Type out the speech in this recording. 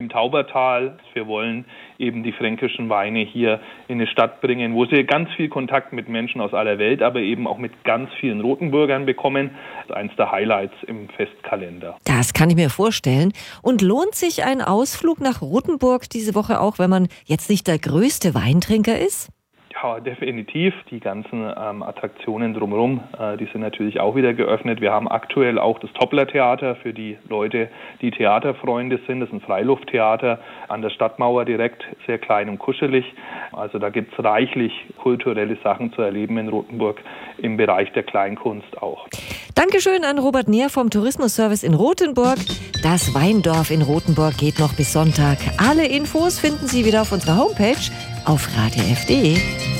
im Taubertal. Wir wollen eben die fränkischen Weine hier in eine Stadt bringen, wo sie ganz viel Kontakt mit Menschen aus aller Welt, aber eben auch mit ganz vielen Rotenburgern bekommen. Das ist eins der Highlights im Festkalender. Das kann ich mir vorstellen. Und lohnt sich ein Ausflug nach Rotenburg diese Woche auch, wenn man jetzt nicht der größte Weintrinker ist? Ja, definitiv. Die ganzen Attraktionen drumherum, die sind natürlich auch wieder geöffnet. Wir haben aktuell auch das Toppler-Theater für die Leute, die Theaterfreunde sind. Das ist ein Freilufttheater an der Stadtmauer direkt, sehr klein und kuschelig. Also da gibt es reichlich kulturelle Sachen zu erleben in Rotenburg, im Bereich der Kleinkunst auch. Dankeschön an Robert Neher vom Tourismusservice in Rotenburg. Das Weindorf in Rotenburg geht noch bis Sonntag. Alle Infos finden Sie wieder auf unserer Homepage auf radiof.de.